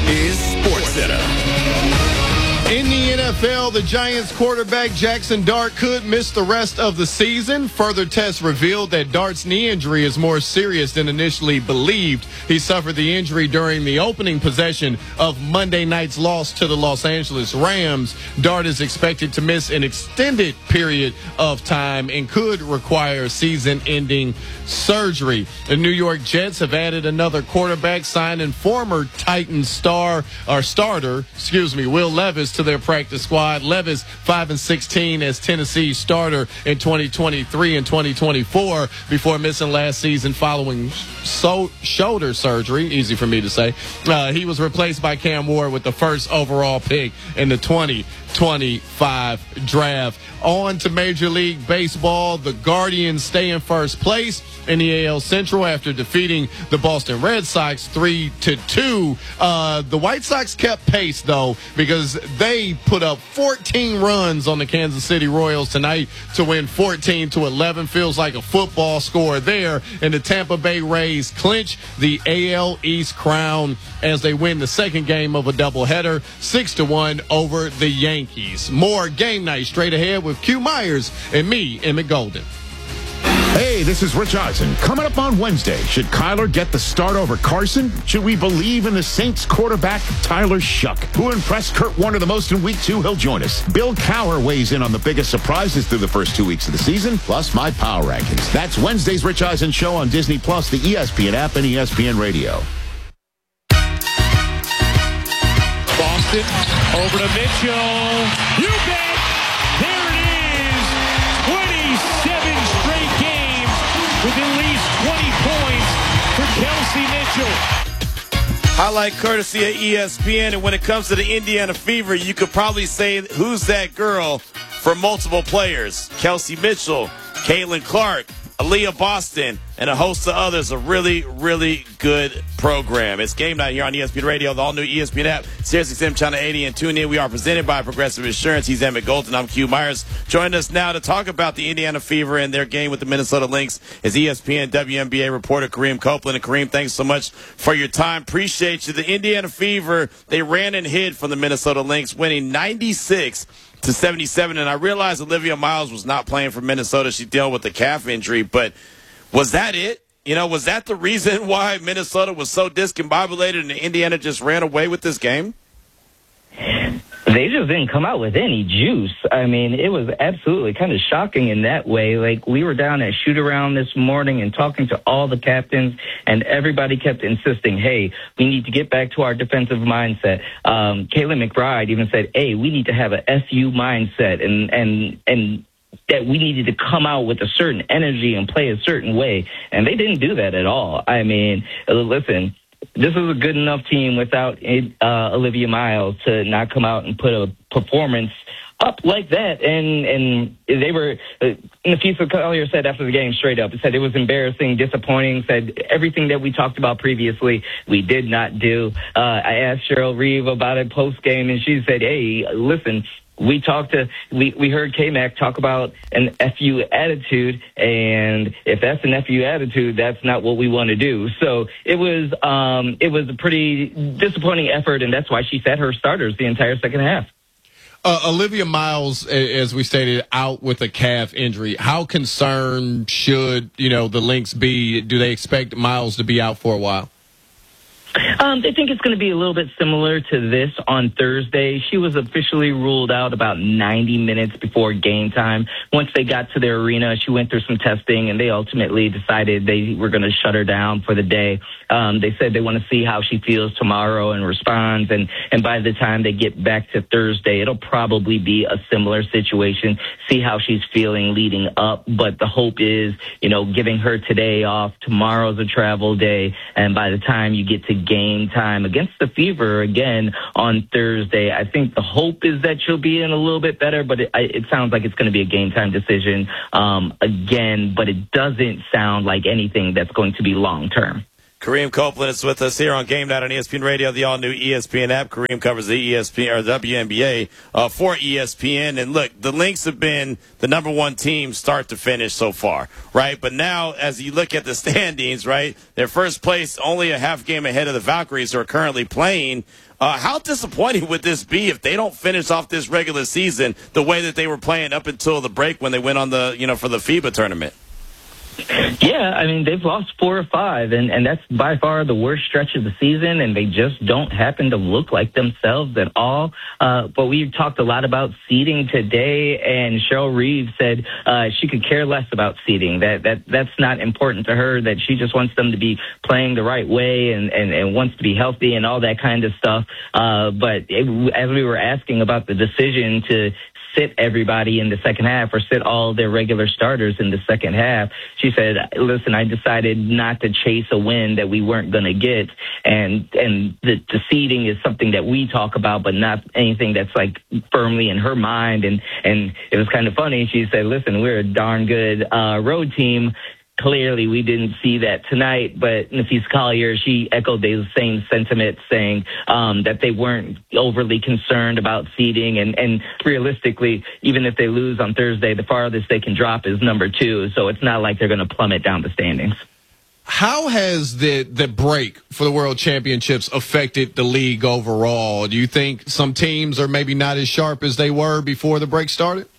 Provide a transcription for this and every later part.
is SportsCenter. In the NFL, the Giants quarterback Jackson Dart could miss the rest of the season. Further tests revealed that Dart's knee injury is more serious than initially believed. He suffered the injury during the opening possession of Monday night's loss to the Los Angeles Rams. Dart is expected to miss an extended period of time and could require season-ending surgery. The New York Jets have added another quarterback, signing former Titans starter, Will Levis, to their practice squad. Levis 5-16 as Tennessee's starter in 2023 and 2024 before missing last season following shoulder surgery. Easy for me to say. He was replaced by Cam Ward with the first overall pick in the 2025 draft. On to Major League Baseball. The Guardians stay in first place in the AL Central after defeating the Boston Red Sox 3-2. The White Sox kept pace, though, because they put up 14 runs on the Kansas City Royals tonight to win 14-11. Feels like a football score there. And the Tampa Bay Rays clinch the AL East crown as they win the second game of a doubleheader, 6-1 over the Yankees. More Game Night straight ahead with Q Myers and me, Emmett Golden. Hey, this is Rich Eisen. Coming up on Wednesday, should Kyler get the start over Carson? Should we believe in the Saints quarterback, Tyler Shuck? Who impressed Kurt Warner the most in Week 2? He'll join us. Bill Cowher weighs in on the biggest surprises through the first 2 weeks of the season, plus my power rankings. That's Wednesday's Rich Eisen Show on Disney+, the ESPN app, and ESPN Radio. Boston, over to Mitchell. You bet! There it is! 27 straight games with at least 20 points for Kelsey Mitchell. Highlight courtesy of ESPN, and when it comes to the Indiana Fever, you could probably say who's that girl for multiple players. Kelsey Mitchell, Caitlin Clark, Aaliyah Boston, and a host of others. A really, really good program. It's Game Night here on ESPN Radio, the all-new ESPN app, SiriusXM Channel 80, and tune in. We are presented by Progressive Insurance. He's Emmett Golden. I'm Q Myers. Joining us now to talk about the Indiana Fever and their game with the Minnesota Lynx is ESPN WNBA reporter Kareem Copeland. And Kareem, thanks so much for your time. Appreciate you. The Indiana Fever, they ran and hid from the Minnesota Lynx, winning 96-77. And I realized Olivia Miles was not playing for Minnesota. She dealt with a calf injury, but was that it? You know, was that the reason why Minnesota was so discombobulated and Indiana just ran away with this game? They just didn't come out with any juice. I mean, it was absolutely kind of shocking in that way. Like, we were down at shoot-around this morning and talking to all the captains, and everybody kept insisting, hey, we need to get back to our defensive mindset. Kayla McBride even said, hey, we need to have a SU mindset, and that we needed to come out with a certain energy and play a certain way. And they didn't do that at all. I mean, listen, this is a good enough team without Olivia Miles to not come out and put a performance up like that. And they were, Nafisa Collier said after the game straight up, said it was embarrassing, disappointing, said everything that we talked about previously, we did not do. I asked Cheryl Reeve about it post-game, and she said, hey, listen, we heard K-Mac talk about an FU attitude, and if that's an FU attitude, that's not what we want to do. So it was a pretty disappointing effort, and that's why she sat her starters the entire second half. Olivia Miles, as we stated, out with a calf injury. How concerned should, the Lynx be? Do they expect Miles to be out for a while? They think it's going to be a little bit similar to this on Thursday. She was officially ruled out about 90 minutes before game time. Once they got to their arena, she went through some testing, and they ultimately decided they were going to shut her down for the day. They said they want to see how she feels tomorrow and responds, and by the time they get back to Thursday, it'll probably be a similar situation, see how she's feeling leading up. But the hope is, giving her today off, tomorrow's a travel day, and by the time you get to game time against the Fever again on Thursday, I think the hope is that she'll be in a little bit better, but it sounds like it's going to be a game time decision again, but it doesn't sound like anything that's going to be long term. Kareem Copeland is with us here on Game Night on ESPN Radio, the all-new ESPN app. Kareem covers the ESPN or WNBA for ESPN. And look, the Lynx have been the number one team start to finish so far, right? But now, as you look at the standings, right, their first place only a half game ahead of the Valkyries, who are currently playing. How disappointing would this be if they don't finish off this regular season the way that they were playing up until the break when they went on the, for the FIBA tournament? Yeah, I mean, they've lost 4 or 5, and that's by far the worst stretch of the season, and they just don't happen to look like themselves at all. But we talked a lot about seeding today, and Cheryl Reeves said she could care less about seeding. That's not important to her, that she just wants them to be playing the right way and wants to be healthy and all that kind of stuff. But as we were asking about the decision to sit everybody in the second half or sit all their regular starters in the second half, she said, listen, I decided not to chase a win that we weren't going to get. And the seeding is something that we talk about, but not anything that's like firmly in her mind. And it was kind of funny. She said, listen, we're a darn good road team. Clearly, we didn't see that tonight, but Nafisa Collier, she echoed the same sentiment, saying that they weren't overly concerned about seeding. And realistically, even if they lose on Thursday, the farthest they can drop is number 2. So it's not like they're going to plummet down the standings. How has the break for the World Championships affected the league overall? Do you think some teams are maybe not as sharp as they were before the break started?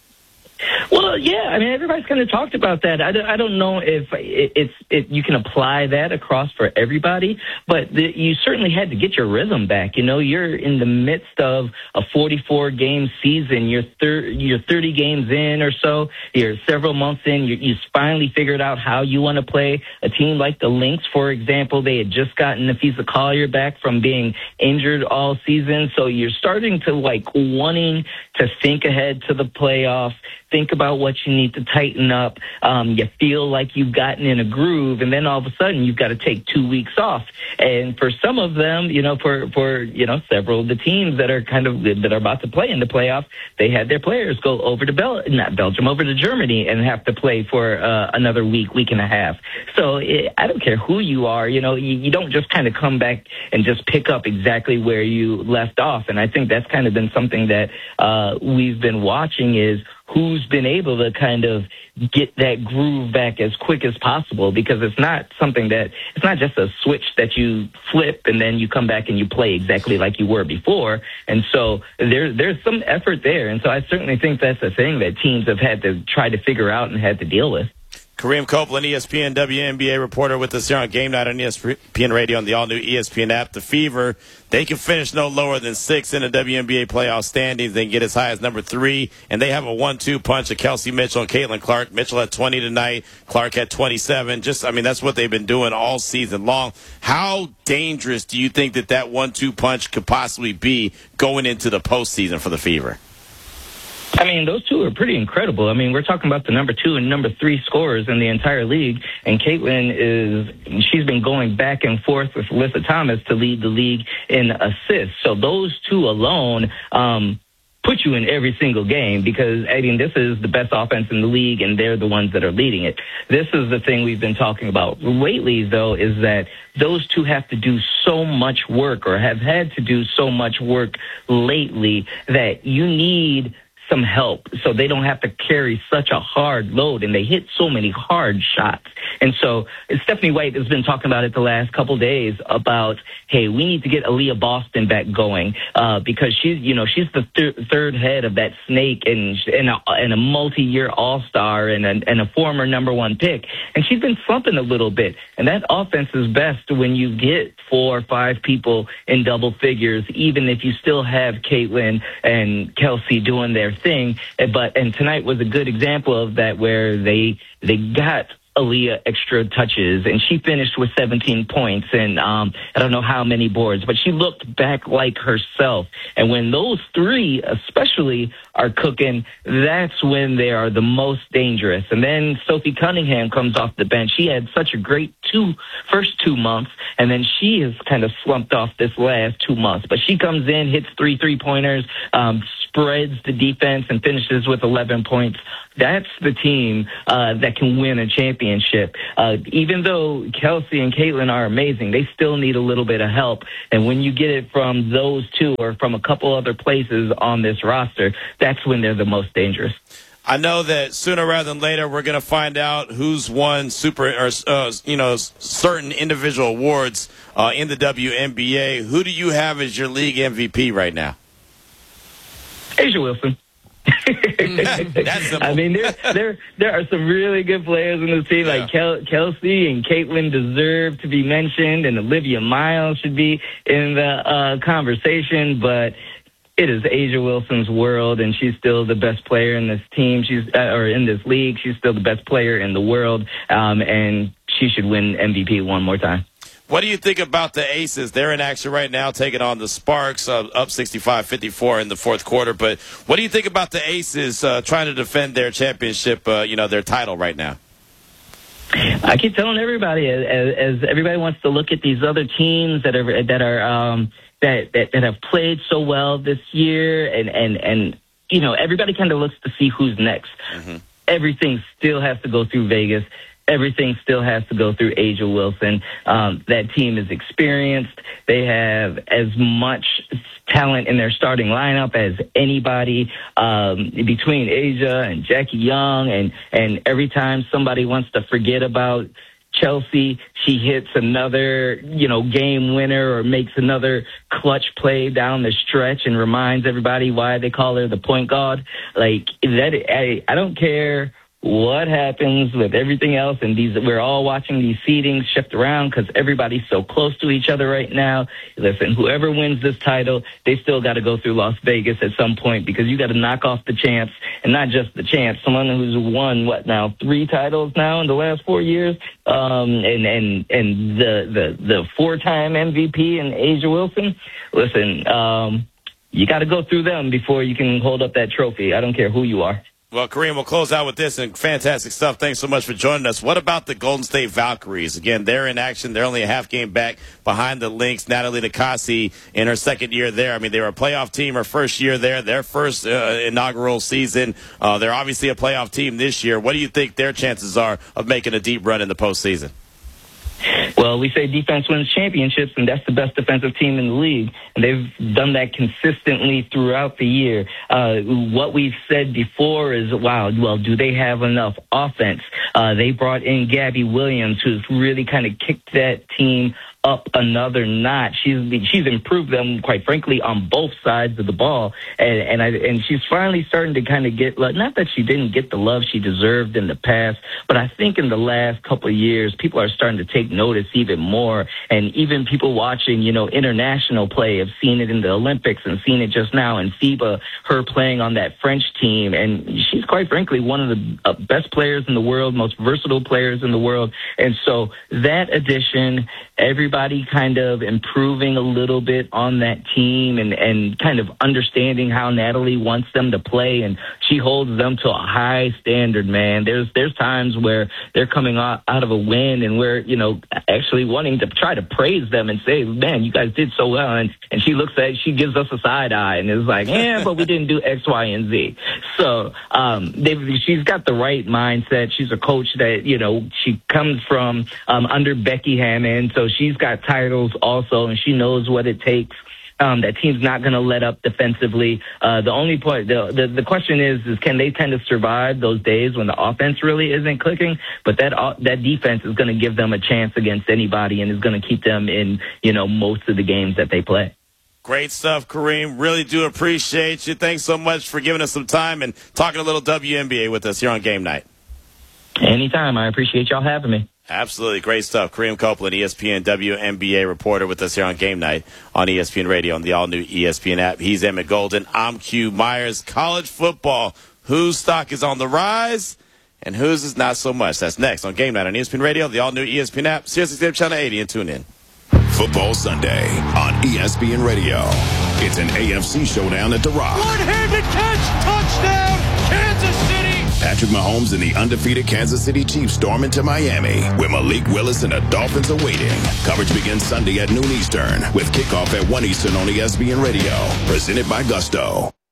Well, yeah, I mean, everybody's kind of talked about that. I don't know if you can apply that across for everybody, but you certainly had to get your rhythm back. You're in the midst of a 44-game season. You're 30 games in or so. You're several months in. You finally figured out how you want to play. A team like the Lynx, for example, they had just gotten Nafisa Collier back from being injured all season. So you're starting to wanting to think ahead to the playoffs, think about what you need to tighten up. You feel like you've gotten in a groove, and then all of a sudden you've got to take 2 weeks off. And for some of them, for several of the teams that are that are about to play in the playoffs, they had their players go over to over to Germany and have to play for another week and a half. So I don't care who you are, you don't just kind of come back and just pick up exactly where you left off. And I think that's kind of been something that we've been watching, is who's been able to kind of get that groove back as quick as possible, because it's not just a switch that you flip and then you come back and you play exactly like you were before. And so there's some effort there. And so I certainly think that's a thing that teams have had to try to figure out and had to deal with. Kareem Copeland, ESPN WNBA reporter, with us here on Game Night on ESPN Radio on the all-new ESPN app. The Fever, they can finish no lower than 6 in the WNBA playoff standings. They can get as high as number 3, and they have a 1-2 punch of Kelsey Mitchell and Caitlin Clark. Mitchell had 20 tonight. Clark had 27. That's what they've been doing all season long. How dangerous do you think that 1-2 punch could possibly be going into the postseason for the Fever? I mean, those two are pretty incredible. I mean, we're talking about the number 2 and number 3 scorers in the entire league. And Caitlin she's been going back and forth with Alyssa Thomas to lead the league in assists. So those two alone, put you in every single game, because, I mean, this is the best offense in the league, and they're the ones that are leading it. This is the thing we've been talking about lately, though, is that those two have to do so much work, or have had to do so much work lately, that you need some help so they don't have to carry such a hard load, and they hit so many hard shots. And so Stephanie White has been talking about it the last couple of days about, hey, we need to get Aaliyah Boston back going, because she's the third head of that snake, and a multi-year all-star and a former number 1 pick. And she's been slumping a little bit. And that offense is best when you get 4 or 5 people in double figures, even if you still have Caitlin and Kelsey doing their thing. And tonight was a good example of that, where they got Aaliyah extra touches, and she finished with 17 points and I don't know how many boards, but she looked back like herself. And when those 3 especially are cooking, that's when they are the most dangerous. And then Sophie Cunningham comes off the bench. She had such a great first 2 months, and then she has kind of slumped off this last 2 months. But she comes in, hits 3 3-pointers, spreads the defense and finishes with 11 points, that's the team that can win a championship. Even though Kelsey and Caitlin are amazing, they still need a little bit of help. And when you get it from those two or from a couple other places on this roster, that's when they're the most dangerous. I know that sooner rather than later we're going to find out who's won certain individual awards in the WNBA. Who do you have as your league MVP right now? A'ja Wilson. That's simple. I mean, there are some really good players in this team. Like Kelsey and Caitlin deserve to be mentioned, and Olivia Miles should be in the conversation, but it is A'ja Wilson's world, and she's still the best player in this team. Or in this league. She's still the best player in the world, and she should win MVP one more time. What do you think about the Aces? They're in action right now, taking on the Sparks, up 65-54 in the fourth quarter. But what do you think about the Aces trying to defend their championship, their title right now? I keep telling everybody, as everybody wants to look at these other teams that have played so well this year, and everybody kind of looks to see who's next. Mm-hmm. Everything still has to go through Vegas. Everything still has to go through A'ja Wilson. That team is experienced. They have as much talent in their starting lineup as anybody, between A'ja and Jackie Young, and every time somebody wants to forget about Chelsea, she hits another, game winner or makes another clutch play down the stretch and reminds everybody why they call her the point guard. Like that, I don't care what happens with everything else, and we're all watching these seedings shift around because everybody's so close to each other right now. Listen, whoever wins this title, they still got to go through Las Vegas at some point, because you got to knock off the champs, and not just the champs, someone who's won 3 titles now in the last 4 years, and the 4-time MVP in A'ja Wilson. Listen, you got to go through them before you can hold up that trophy. I don't care who you are. Well, Kareem, we'll close out with this, and fantastic stuff. Thanks so much for joining us. What about the Golden State Valkyries? Again, they're in action. They're only a half game back behind the Lynx. Natalie Nakasi in her second year there. I mean, they were a playoff team her first year there, their first inaugural season. They're obviously a playoff team this year. What do you think their chances are of making a deep run in the postseason? Well, we say defense wins championships, and that's the best defensive team in the league. And they've done that consistently throughout the year. What we've said before is, do they have enough offense? They brought in Gabby Williams, who's really kind of kicked that team up another notch. She's improved them, quite frankly, on both sides of the ball, and she's finally starting to kind of get, not that she didn't get the love she deserved in the past, but I think in the last couple of years, people are starting to take notice even more, and even people watching, international play have seen it in the Olympics and seen it just now in FIBA, her playing on that French team, and she's quite frankly one of the best players in the world, most versatile players in the world, and so that addition, everybody kind of improving a little bit on that team and kind of understanding how Natalie wants them to play, and she holds them to a high standard, man. There's times where they're coming out of a win and we're, actually wanting to try to praise them and say, man, you guys did so well, and she gives us a side eye and is like, but we didn't do X, Y, and Z. So she's got the right mindset. She's a coach that, she comes from under Becky Hammond, so she's got titles also, and she knows what it takes. That team's not going to let up defensively. The only point, the question is can they tend to survive those days when the offense really isn't clicking? But that defense is going to give them a chance against anybody, and is going to keep them in, most of the games that they play. Great stuff, Kareem. Really do appreciate you. Thanks so much for giving us some time and talking a little WNBA with us here on Game Night. Anytime. I appreciate y'all having me. Absolutely. Great stuff. Kareem Copeland, ESPN WNBA reporter with us here on Game Night on ESPN Radio on the all-new ESPN app. He's Emmett Golden. I'm Q Myers. College football. Whose stock is on the rise and whose is not so much? That's next on Game Night on ESPN Radio, the all-new ESPN app, SiriusXM Channel 80, and tune in. Football Sunday on ESPN Radio. It's an AFC showdown at The Rock. One-handed catch, touchdown, Kansas City. Patrick Mahomes and the undefeated Kansas City Chiefs storm into Miami, where Malik Willis and the Dolphins are waiting. Coverage begins Sunday at noon Eastern, with kickoff at 1 Eastern on ESPN Radio. Presented by Gusto.